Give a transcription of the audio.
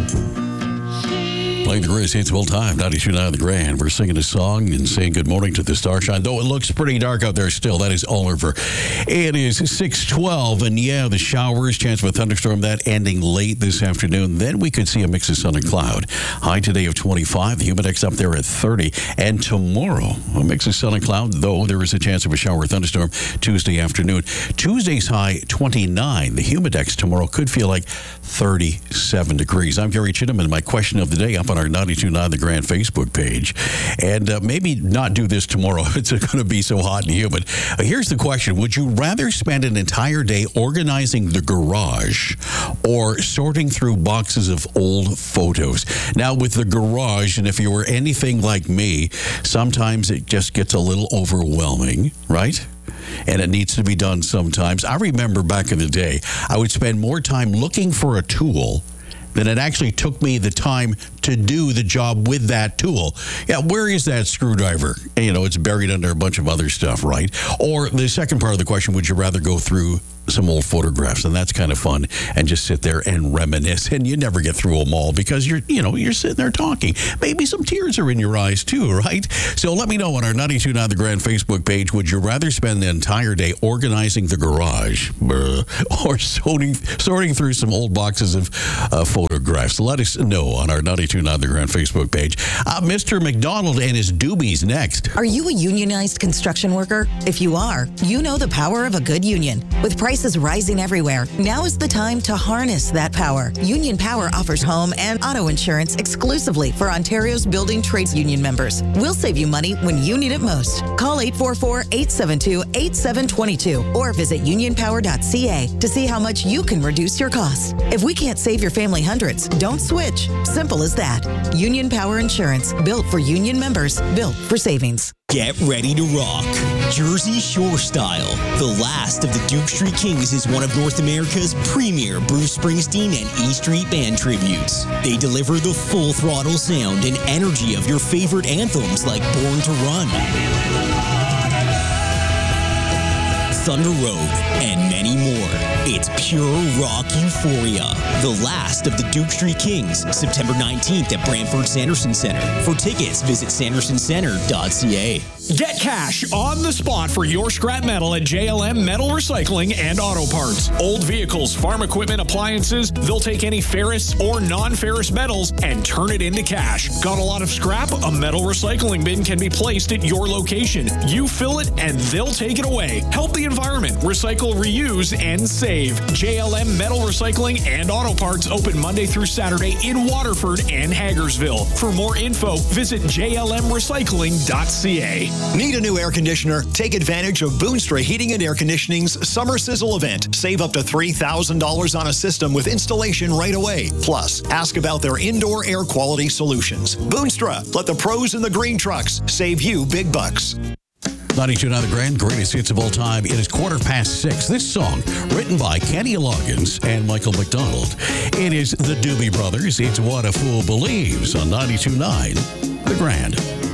Playing the greatest hits of all time, 92.9 The Grand. We're singing a song and saying good morning to the starshine, though it looks pretty dark out there still. That is Oliver. It is 6:12, and yeah, the showers, chance of a thunderstorm, that ending late this afternoon. Then we could see a mix of sun and cloud. High today of 25, the humidex up there at 30. And tomorrow, a mix of sun and cloud, though there is a chance of a shower or thunderstorm Tuesday afternoon. Tuesday's high 29. The humidex tomorrow could feel like 37 degrees. I'm Gary Chittum, and my question of the day up on our 92.9 The Grand Facebook page. And maybe not do this tomorrow. It's going to be so hot and humid. Here's the question. Would you rather spend an entire day organizing the garage or sorting through boxes of old photos? Now, with the garage, and if you were anything like me, sometimes it just gets a little overwhelming, right? And it needs to be done sometimes. I remember back in the day, I would spend more time looking for a tool than it actually took me the time to do the job with that tool. Yeah, where is that screwdriver? You know, it's buried under a bunch of other stuff, right? Or the second part of the question, would you rather go through some old photographs? And that's kind of fun, and just sit there and reminisce. And you never get through them all because you're sitting there talking. Maybe some tears are in your eyes too, right? So let me know on our 92.9 The Grand Facebook page, would you rather spend the entire day organizing the garage or sorting through some old boxes of photographs? Let us know on our 92.9 The Grand Facebook page. Mr. McDonald and his doobies next. Are you a unionized construction worker? If you are, you know the power of a good union. With prices rising everywhere, now is the time to harness that power. Union Power offers home and auto insurance exclusively for Ontario's building trades union members. We'll save you money when you need it most. Call 844-872-8722 or visit unionpower.ca to see how much you can reduce your costs. If we can't save your family hundreds, don't switch. Simple as that. Union Power Insurance, built for union members, built for savings. Get ready to rock. Jersey Shore Style. The last of the Duke Street Kings is one of North America's premier Bruce Springsteen and E Street Band tributes. They deliver the full throttle sound and energy of your favorite anthems like Born to Run, Thunder Road, and many more. It's pure rock euphoria. The last of the Duke Street Kings, September 19th at Brantford Sanderson Center. For tickets, visit sandersoncentre.ca. Get cash on the spot for your scrap metal at JLM Metal Recycling and Auto Parts. Old vehicles, farm equipment, appliances, they'll take any ferrous or non-ferrous metals and turn it into cash. Got a lot of scrap? A metal recycling bin can be placed at your location. You fill it and they'll take it away. Help the environment. Recycle, reuse, and save. JLM Metal Recycling and Auto Parts open Monday through Saturday in Waterford and Hagersville. For more info, visit jlmrecycling.ca. Need a new air conditioner? Take advantage of Boonstra Heating and Air Conditioning's Summer Sizzle event. Save up to $3,000 on a system with installation right away. Plus, ask about their indoor air quality solutions. Boonstra, let the pros in the green trucks save you big bucks. 92.9 The Grand, greatest hits of all time. It is 6:15. This song, written by Kenny Loggins and Michael McDonald. It is the Doobie Brothers. It's What a Fool Believes on 92.9 The Grand.